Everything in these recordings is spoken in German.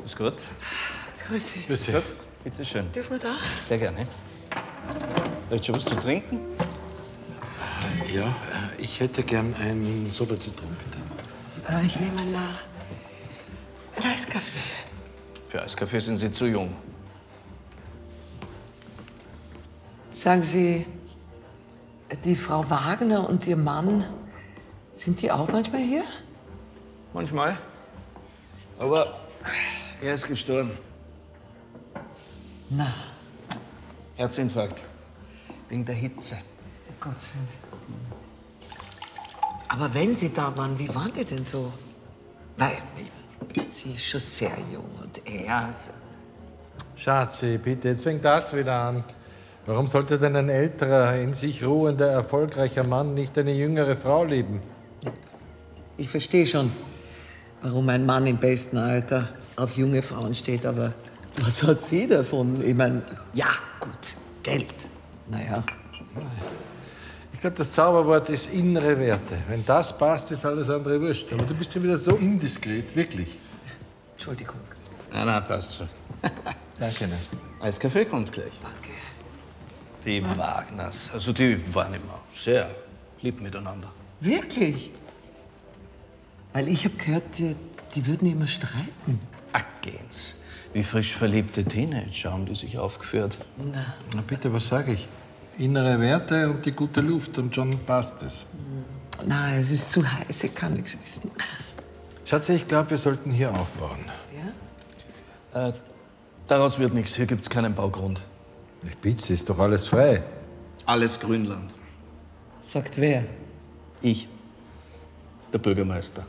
Ist gut? Grüß Sie. Grüß Sie. Gut, bitteschön. Dürfen wir da? Sehr gerne. Möchtest du was zu trinken? Ja, ich hätte gern einen Soda-Zitron, bitte. Ich nehme einen Eiskaffee. Für Eiskaffee sind Sie zu jung. Sagen Sie, die Frau Wagner und Ihr Mann, sind die auch manchmal hier? Manchmal. Aber er ist gestorben. Na, Herzinfarkt. Wegen der Hitze. um Gottes Willen. Aber wenn Sie da waren, wie waren die denn so? Weil sie ist schon sehr jung und er... Schatzi, bitte, jetzt fängt das wieder an. Warum sollte denn ein älterer, in sich ruhender, erfolgreicher Mann nicht eine jüngere Frau lieben? Ich verstehe schon, warum ein Mann im besten Alter auf junge Frauen steht, aber was hat sie davon? Ich meine, ja, gut, Geld. Naja. Ich glaube, das Zauberwort ist innere Werte. Wenn das passt, ist alles andere wurscht. Aber du bist schon wieder so indiskret, wirklich. Entschuldigung. Na, passt schon. Danke, ne? Eiskaffee kommt gleich. Danke. Die Wagners, also die waren immer sehr lieb miteinander. Wirklich? Weil ich habe gehört, die würden immer streiten. Ach, gehen's. Wie frisch verliebte Teenager haben die sich aufgeführt. Na, Na bitte, was sage ich? Innere Werte und die gute Luft und schon passt es. na, es ist zu heiß, ich kann nichts wissen. Schatzi, ich glaube, wir sollten hier aufbauen. Ja? Daraus wird nichts. Hier gibt's keinen Baugrund. Ich bitte, ist doch alles frei. Alles Grünland. Sagt wer? Ich, der Bürgermeister.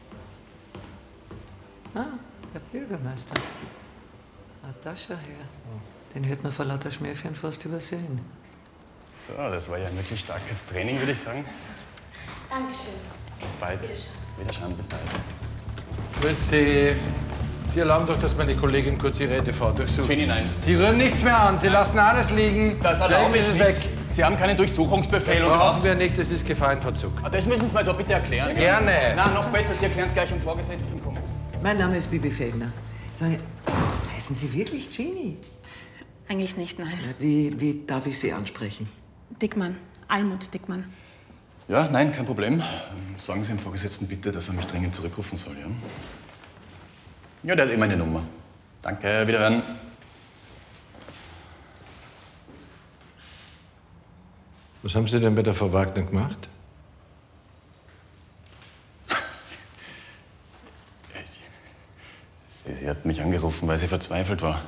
Ah, der Bürgermeister. Ah, da schau her. Den hätte man vor lauter Schmähchen fast übersehen. So, das war ja ein wirklich starkes Training, würde ich sagen. Dankeschön. Bis bald. Wiederschauen, bis bald. Grüß Sie. Sie erlauben doch, dass meine Kollegin kurz die Redefahrt durchsucht. Jenny, nein. Sie rühren nichts mehr an. Sie lassen alles liegen. Das erlaube ich Schlägen nicht. Sie es weg. Sie haben keinen Durchsuchungsbefehl Das und brauchen wir nicht. Das ist Gefahrenverzug. Das müssen Sie mir doch bitte erklären. Gerne. Na, noch besser, Sie erklären es gleich im Vorgesetzten kommen. Mein Name ist Bibi Feldner. Sagen Sie, heißen Sie wirklich Jeannie? Eigentlich nicht, nein. Ja, wie darf ich Sie ansprechen? Dickmann. Almut Dickmann. Ja, nein, kein Problem. Sagen Sie dem Vorgesetzten bitte, dass er mich dringend zurückrufen soll, ja? Ja, der hat eh meine Nummer. Danke, wiederhören. Was haben Sie denn bei der Frau Wagner gemacht? Sie hat mich angerufen, weil sie verzweifelt war.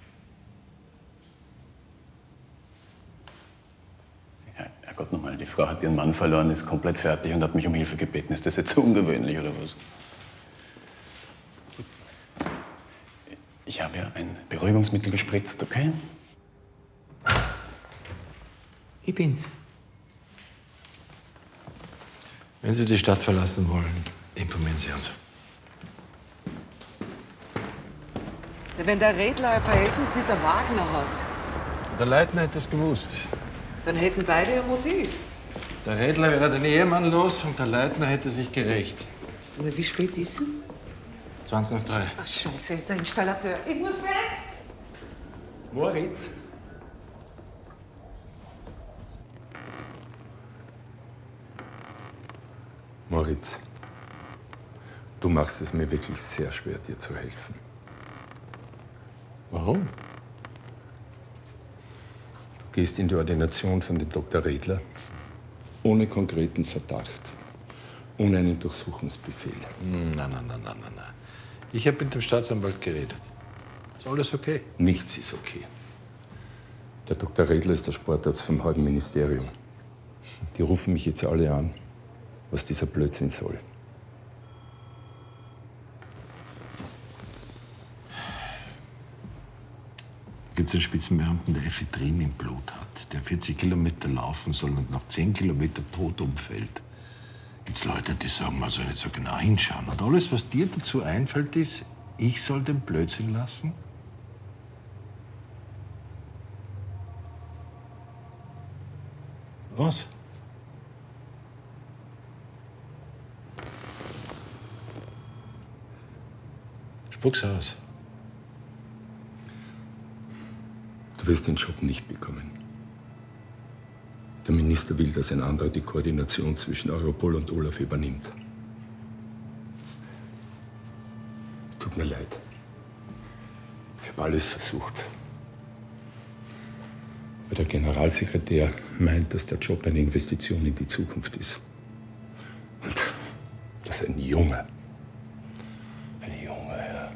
Ja, Herrgott nochmal, die Frau hat ihren Mann verloren, ist komplett fertig und hat mich um Hilfe gebeten. Ist das jetzt so ungewöhnlich oder was? Ich habe ja ein Beruhigungsmittel gespritzt, okay? Ich bin's. Wenn Sie die Stadt verlassen wollen, informieren Sie uns. Wenn der Redler ein Verhältnis mit der Wagner hat, Der Leitner hätte es gewusst. dann hätten beide ein Motiv. Der Redler wäre den Ehemann los und der Leitner hätte sich gerecht. Sag mal, wie spät ist es? 20 nach 3. Ach, Scheiße, der Installateur. Ich muss weg! Moritz? Moritz, du machst es mir wirklich sehr schwer, dir zu helfen. Warum? Du gehst in die Ordination von dem Dr. Redler ohne konkreten Verdacht, ohne einen Durchsuchungsbefehl. Nein. Ich habe mit dem Staatsanwalt geredet. Ist alles okay? Nichts ist okay. Der Dr. Redler ist der Sportarzt vom halben Ministerium. Die rufen mich jetzt alle an, was dieser Blödsinn soll. Gibt es einen Spitzenbeamten, der Ephedrin im Blut hat, der 40 Kilometer laufen soll und nach 10 Kilometern tot umfällt? Gibt es Leute, die sagen, man soll nicht so genau hinschauen? Und alles, was dir dazu einfällt, ist, ich soll den Blödsinn lassen? Was? Spuck's aus. wirst den Job nicht bekommen. Der Minister will, dass ein anderer die Koordination zwischen Europol und Olaf übernimmt. Es tut mir leid. Ich habe alles versucht. Aber der Generalsekretär meint, dass der Job eine Investition in die Zukunft ist. Und dass ein junger Herr.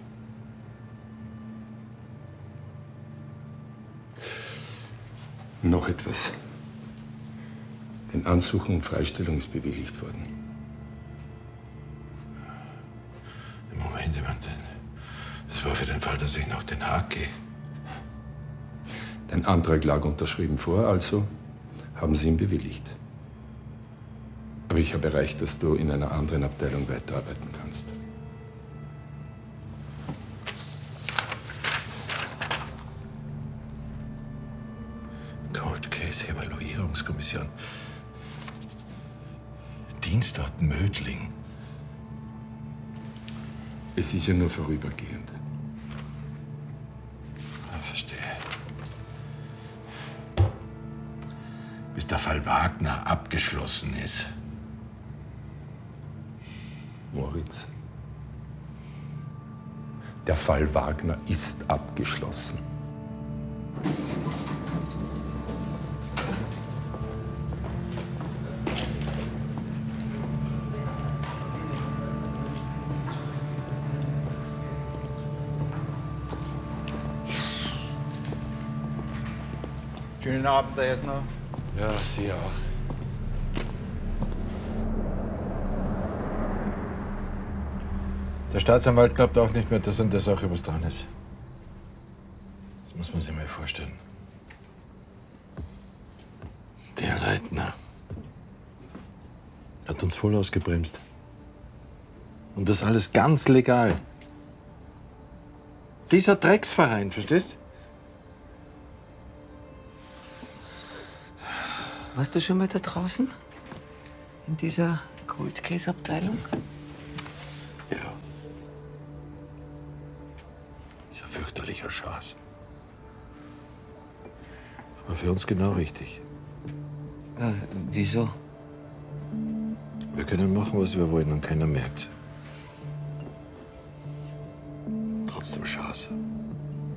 Noch etwas. Den Ansuchen um Freistellung ist bewilligt worden. Moment, ich meine, das war für den Fall, dass ich nach Den Haag gehe. Dein Antrag lag unterschrieben vor, also haben sie ihn bewilligt. Aber ich habe erreicht, dass du in einer anderen Abteilung weiterarbeiten kannst. Cold Case Evaluierungskommission. Dienstort Mödling. Es ist ja nur vorübergehend. Verstehe. Bis der Fall Wagner abgeschlossen ist. Moritz, der Fall Wagner ist abgeschlossen. Schönen Abend, Herr Esner. Ja, Sie auch. Der Staatsanwalt glaubt auch nicht mehr, dass an der Sache was dran ist. Das muss man sich mal vorstellen. Der Leitner hat uns voll ausgebremst. Und das alles ganz legal. Dieser Drecksverein, verstehst? Warst du schon mal da draußen? In dieser Cold Case Abteilung? Ja. Ist ein fürchterlicher Schatz. Aber für uns genau richtig. Wieso? Wir können machen, was wir wollen und keiner merkt's.